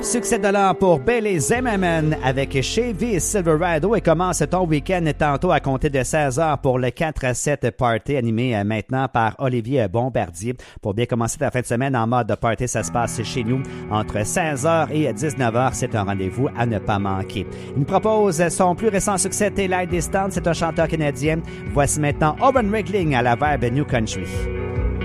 Succès de l'an pour Bailey Zimmerman avec Chevy Silverado et commence ton week-end tantôt à compter de 16h pour le 4-7 Party animé maintenant par Olivier Bombardier. Pour bien commencer ta fin de semaine en mode party, ça se passe chez nous entre 16h et 19h. C'est un rendez-vous à ne pas manquer. Il nous propose son plus récent succès, Taillight Distance. C'est un chanteur canadien. Voici maintenant Owen Rickling à la vibe New Country.